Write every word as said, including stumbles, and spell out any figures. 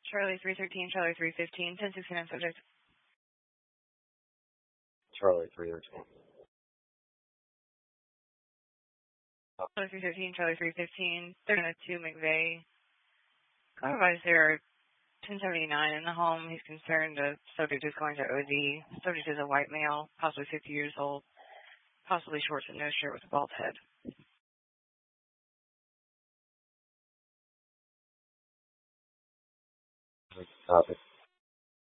Charlie three thirteen, Charlie three fifteen, ten sixty-nine subject. Charlie three thirteen. Charlie three thirteen, Charlie three fifteen, thirty-two McVeigh. Otherwise, there are ten seventy-nine in the home. He's concerned the subject is going to O D. Subject is a white male, possibly fifty years old, possibly shorts and no shirt with a bald head. Copy.